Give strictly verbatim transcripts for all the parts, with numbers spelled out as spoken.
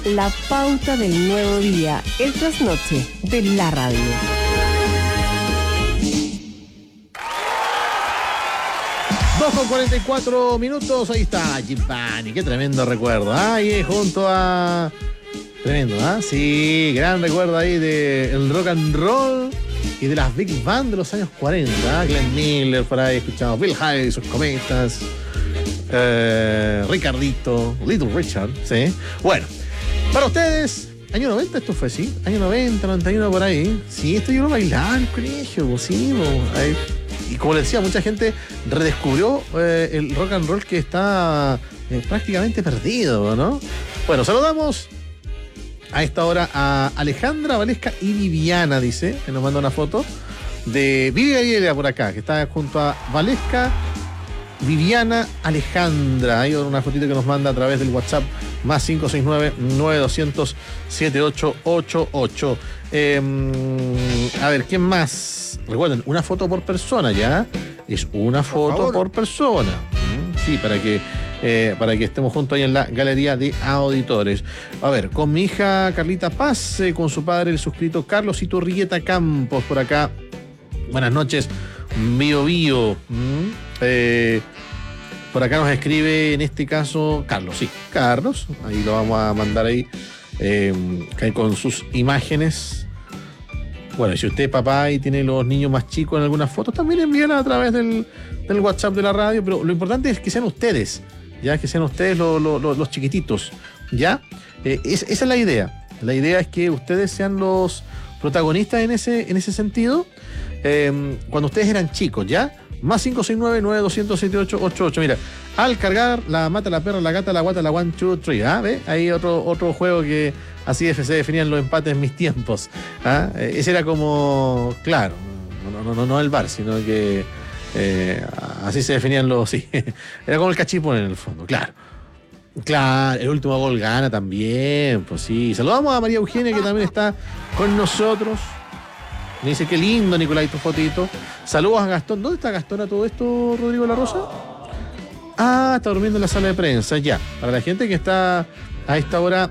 la pauta del nuevo día, el trasnoche de la radio. dos con cuarenta y cuatro minutos, ahí está Giovanni, qué tremendo recuerdo. Ahí junto a... Tremendo, ¿ah? ¿eh? Sí, gran recuerdo ahí del rock and roll y de las big band de los años cuarenta. ¿eh? Glenn Miller, por ahí escuchamos Bill Haley, sus cometas, eh, Ricardito, Little Richard, ¿sí? Bueno, para ustedes, año noventa esto fue, ¿sí? Año noventa, noventa y uno por ahí. Sí, esto yo lo bailaba en el colegio, sí, bo, ahí. Y como les decía, mucha gente redescubrió eh, el rock and roll que está eh, prácticamente perdido, ¿no? Bueno, saludamos a esta hora a Alejandra, Valesca y Viviana, dice, que nos manda una foto de Viviana por acá, que está junto a Valesca, Viviana, Alejandra. Hay una fotito que nos manda a través del WhatsApp más cinco seis nueve, nueve dos cero cero, siete ocho ocho ocho. Eh, a ver, ¿quién más? Recuerden, una foto por persona, ¿ya? Es una foto por, por persona. Sí, para que Eh, para que estemos juntos ahí en la galería de auditores. A ver, con mi hija Carlita Paz, eh, con su padre el suscrito Carlos Iturrieta Campos por acá. Buenas noches, Bio Bio. ¿Mm? Eh, por acá nos escribe en este caso Carlos, sí, Carlos. Ahí lo vamos a mandar ahí eh, con sus imágenes. Bueno, y si usted es papá y tiene los niños más chicos en algunas fotos, también envíenlas a través del, del WhatsApp de la radio, pero lo importante es que sean ustedes. Ya que sean ustedes lo, lo, lo, los chiquititos, ¿ya? Eh, es, esa es la idea. La idea es que ustedes sean los protagonistas en ese, en ese sentido. Eh, cuando ustedes eran chicos, ¿ya? Más cinco seis nueve, nueve dos cero cero, siete ocho ocho ocho. Mira, al cargar, la mata, la perra, la gata, la guata, la one, two, three. ¿Ah? ¿Ve? Hay otro, otro juego que así se definían los empates en mis tiempos. ¿Ah? Eh, ese era como, claro, no, no, no, no el bar, sino que... Eh, así se definían los... Sí, era como el cachipón en el fondo, claro. Claro, el último gol gana también, pues sí. Saludamos a María Eugenia, que también está con nosotros. Me dice, qué lindo, Nicolás, tu fotito. Saludos a Gastón. ¿Dónde está Gastón a todo esto, Rodrigo La Rosa? Ah, está durmiendo en la sala de prensa, ya. Para la gente que está a esta hora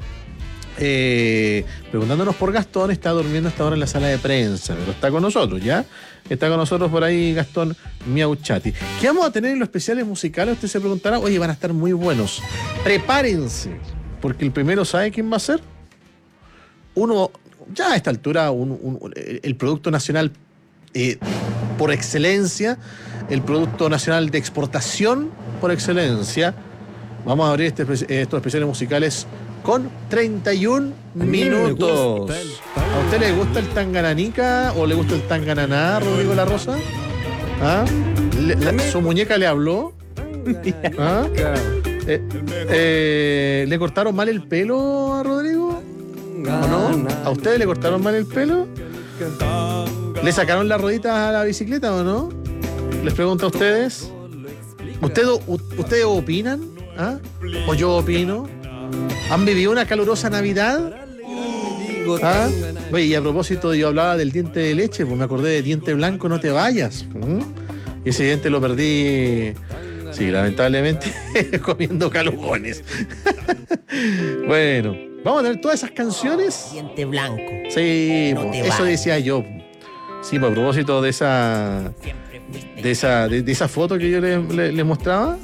eh, preguntándonos por Gastón, está durmiendo a esta hora en la sala de prensa, pero está con nosotros, ¿ya? Está con nosotros por ahí Gastón Miauchati. ¿Qué vamos a tener en los especiales musicales? Usted se preguntará. Oye, van a estar muy buenos. Prepárense, porque el primero, ¿sabe quién va a ser? Uno, ya a esta altura, un, un, el producto nacional eh, por excelencia, el producto nacional de exportación por excelencia. Vamos a abrir este, estos especiales musicales con treinta y un minutos. ¿A usted le gusta el tangananica o le gusta el tangananá, Rodrigo La Rosa? ¿Ah? Le, la, ¿Su muñeca le habló? ¿Ah? Eh, eh, ¿Le cortaron mal el pelo a Rodrigo? ¿O no? ¿A ustedes le cortaron mal el pelo? ¿Le sacaron las rueditas a la bicicleta o no? Les pregunto a ustedes. ¿Ustedes, ustedes opinan? ¿Ah? ¿O yo opino? ¿Han vivido una calurosa Navidad? ¿Ah? Oye, y a propósito, yo hablaba del diente de leche, pues me acordé de diente blanco, no te vayas. ¿Mm? Y ese diente lo perdí, sí, lamentablemente, comiendo calugones. Bueno, vamos a tener todas esas canciones. Diente blanco. Sí, no pues, eso vayas. Decía yo. Sí, pues, a propósito de esa... De esa, de, de esa foto que yo les le, le mostraba.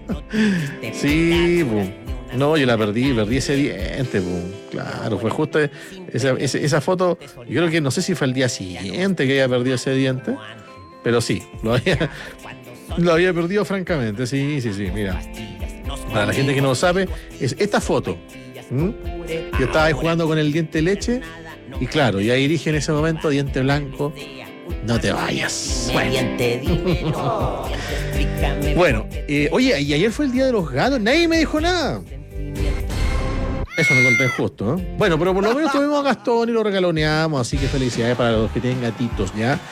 Sí, pues. No, yo la perdí, perdí ese diente, pues. Claro, fue justo esa, esa, esa foto. Yo creo que no sé si fue el día siguiente que había perdido ese diente, pero sí, lo había, lo había perdido francamente. Sí, sí, sí, mira. Para la gente que no lo sabe, es esta foto. ¿Mm? Yo estaba ahí jugando con el diente de leche y claro, y ahí dije en ese momento, diente blanco, no te vayas. Bueno, bueno eh, oye, y ayer fue el día de los gatos, nadie me dijo nada. Eso me encontré justo, ¿eh? Bueno, pero por lo menos tuvimos a Gastón y lo regaloneamos, así que felicidades para los que tienen gatitos, ¿ya?